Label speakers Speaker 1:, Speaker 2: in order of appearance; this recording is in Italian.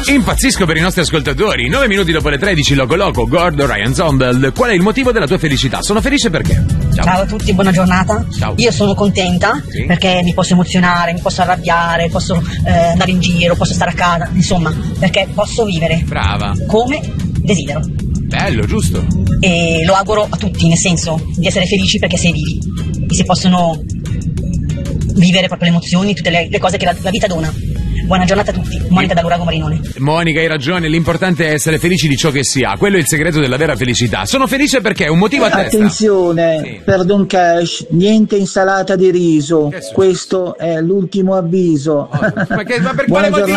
Speaker 1: Impazzisco per i nostri ascoltatori. 9 minuti dopo le 13, Loco Loco, Gordon Ryan Zombel. Qual è il motivo della tua felicità? Sono felice perché?
Speaker 2: Ciao a tutti, buona giornata.
Speaker 1: Ciao.
Speaker 2: Io sono contenta perché mi posso emozionare, mi posso arrabbiare, posso andare in giro, posso stare a casa, insomma, perché posso vivere.
Speaker 1: Brava.
Speaker 2: Come desidero.
Speaker 1: Bello, giusto.
Speaker 2: E lo auguro a tutti, nel senso di essere felici perché sei vivi e si possono vivere proprio le emozioni, tutte le cose che la vita dona. Buona giornata a tutti, Monica da Lurago Marinone.
Speaker 1: Monica, hai ragione, l'importante è essere felici di ciò che si ha, quello è il segreto della vera felicità. Sono felice perché un motivo a testa.
Speaker 3: Attenzione, per Don Cash, niente insalata di riso, questo è l'ultimo avviso.
Speaker 1: Ma per
Speaker 3: Buona
Speaker 1: quale motivo?